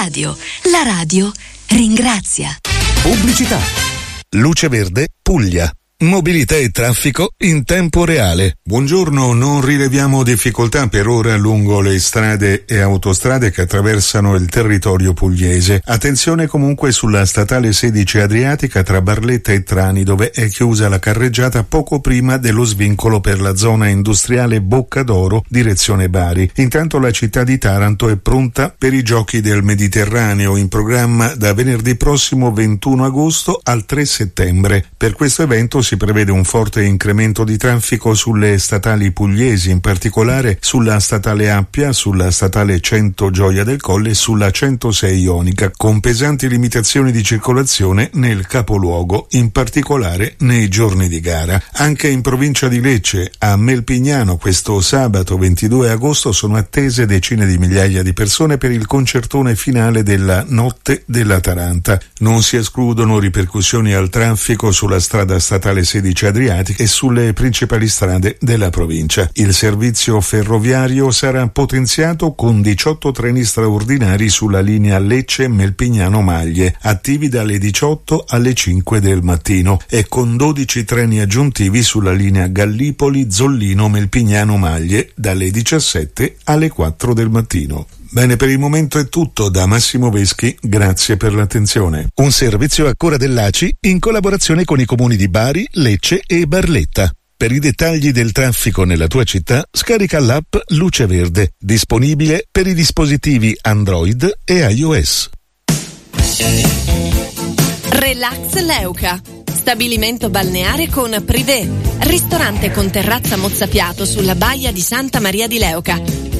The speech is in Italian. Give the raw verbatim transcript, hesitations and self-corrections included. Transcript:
Radio. La radio ringrazia. Pubblicità. Luce Verde Puglia. Mobilità e traffico in tempo reale. Buongiorno, non rileviamo difficoltà per ora lungo le strade e autostrade che attraversano il territorio pugliese. Attenzione comunque sulla statale sedici Adriatica tra Barletta e Trani, dove è chiusa la carreggiata poco prima dello svincolo per la zona industriale Boccadoro, direzione Bari. Intanto la città di Taranto è pronta per i Giochi del Mediterraneo, in programma da venerdì prossimo ventuno agosto al tre settembre. Per questo evento si Si prevede un forte incremento di traffico sulle statali pugliesi, in particolare sulla statale Appia, sulla statale cento Gioia del Colle e sulla centosei Ionica, con pesanti limitazioni di circolazione nel capoluogo, in particolare nei giorni di gara. Anche in provincia di Lecce, a Melpignano, questo sabato ventidue agosto sono attese decine di migliaia di persone per il concertone finale della Notte della Taranta. Non si escludono ripercussioni al traffico sulla strada statale sedici Adriatica e sulle principali strade della provincia. Il servizio ferroviario sarà potenziato con diciotto treni straordinari sulla linea Lecce-Melpignano-Maglie, attivi dalle diciotto alle cinque del mattino, e con dodici treni aggiuntivi sulla linea Gallipoli-Zollino-Melpignano-Maglie dalle diciassette alle quattro del mattino. Bene, per il momento è tutto. Da Massimo Veschi, grazie per l'attenzione. Un servizio a cura dell'A C I in collaborazione con i comuni di Bari, Lecce e Barletta. Per i dettagli del traffico nella tua città, scarica l'app Luce Verde, disponibile per i dispositivi Android e iOS. Relax Leuca. Stabilimento balneare con privé. Ristorante con terrazza mozzafiato sulla baia di Santa Maria di Leuca.